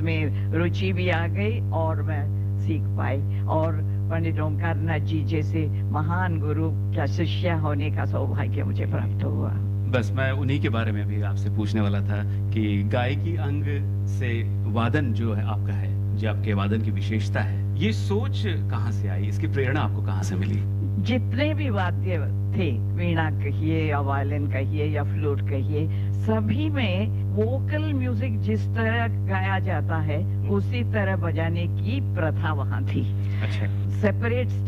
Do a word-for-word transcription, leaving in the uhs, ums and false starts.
उसमें रुचि भी आ गई और मैं सीख पाई और पंडित ओमकार नाथ जी जैसे महान गुरु का शिष्य होने का सौभाग्य मुझे प्राप्त हुआ। बस मैं उन्हीं के बारे में भी आपसे पूछने वाला था कि गायकी अंग से वादन जो है आपका है, जो आपके वादन की विशेषता है, ये सोच कहाँ से आई? इसकी प्रेरणा आपको कहाँ से मिली? जितने भी वाद्य थे, वीणा कहिए या वायलिन कहिए या फ्लूट कहिए, सभी में वोकल म्यूजिक जिस तरह गाया जाता है, उसी तरह बजाने की प्रथा वहाँ थी। अच्छा। सेपरेट